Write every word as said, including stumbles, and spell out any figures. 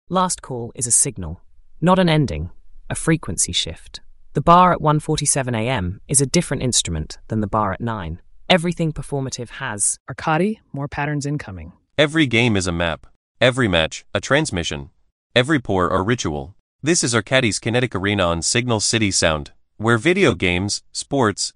Last call is a signal, not an ending, a frequency shift. The bar at one forty-seven a m is a different instrument than the bar at nine. Everything performative has Arcadi, more patterns incoming. Every game is a map. Every match, a transmission. Every pour, a ritual. This is Arcadi's Kinetic Arena on Signal City Sound, where video games, sports,